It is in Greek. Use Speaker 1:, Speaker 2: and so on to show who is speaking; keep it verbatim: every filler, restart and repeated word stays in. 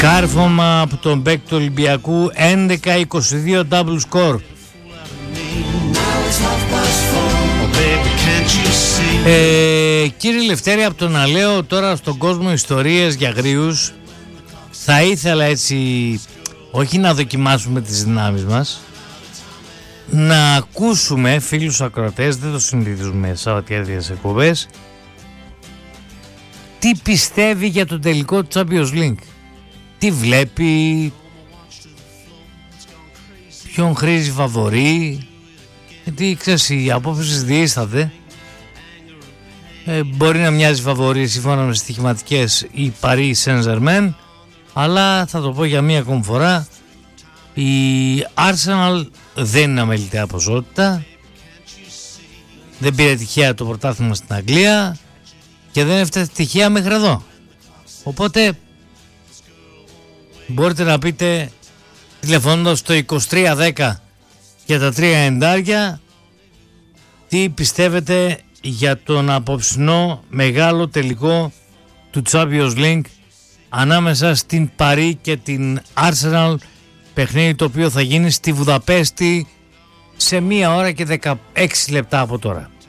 Speaker 1: Κάρφωμα από τον παίκτη του Ολυμπιακού, έντεκα είκοσι δύο double score. Ε, κύριε Λευτέρη, από το να λέω τώρα στον κόσμο ιστορίες για γρίους, θα ήθελα έτσι, όχι να δοκιμάσουμε τις δυνάμεις μας, να ακούσουμε φίλους ακροατές, δεν το συνηθίζουμε Σαββατιάτικες εκπομπές, τι πιστεύει για το τελικό του Champions League, τι βλέπει, ποιον χρήζει φαβορί, γιατί ξέρεις οι απόψεις διείσταται. Ε, μπορεί να μοιάζει φαβορί σύμφωνα με στοιχηματικές η Paris Saint-Germain, αλλά θα το πω για μία ακόμη φορά, η Arsenal δεν είναι αμεληταία ποσότητα, δεν πήρε τυχαία το πρωτάθλημα στην Αγγλία και δεν έφτασε τυχαία μέχρι εδώ, οπότε μπορείτε να πείτε τηλεφωνώντας στο είκοσι τρία δέκα για τα τρία εντάρια τι πιστεύετε για τον απόψινό μεγάλο τελικό του Champions League ανάμεσα στην Παρί και την Arsenal, παιχνίδι το οποίο θα γίνει στη Βουδαπέστη σε μία ώρα και δεκαέξι λεπτά από τώρα.